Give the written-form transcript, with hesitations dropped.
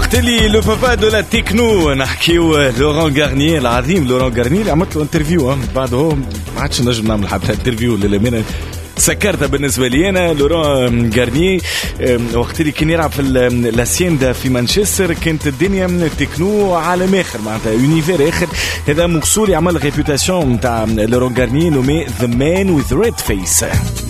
وقت اللي لو بابا دو لا تكنو نحكيو لوران غارنيي العظيم. لوران غارنيي عملت له انترفيو بعد هو ما عادش نجم نعمل حتى انترفيو للأمانة سكرتها بالنسبة لي أنا. لوران غارنيي وقت اللي كان يلعب في لاسيندا في مانشستر كانت الدنيا تكنو عالم آخر معناتها يونيفير آخر. هذا مقصود يعمل ريبوتاسيون نتاع لوران غارنيي نومي The Man with Red Face.